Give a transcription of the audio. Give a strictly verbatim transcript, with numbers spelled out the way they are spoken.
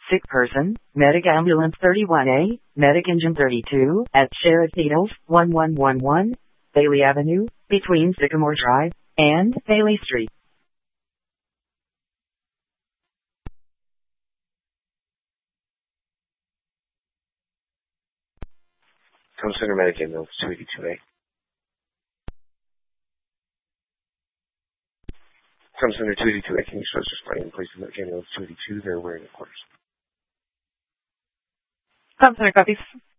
Sick person, Medic Ambulance thirty-one A, Medic Engine thirty-two, at Sheriff Needles, one one one one, Bailey Avenue, between Sycamore Drive and Bailey Street. Tom Center Medic Ambulance two eighty-two A. Tom Center two eighty-two A, can you show us responding in place of Medic Ambulance two eighty-two? They're wearing the quarters. Tom Center copies.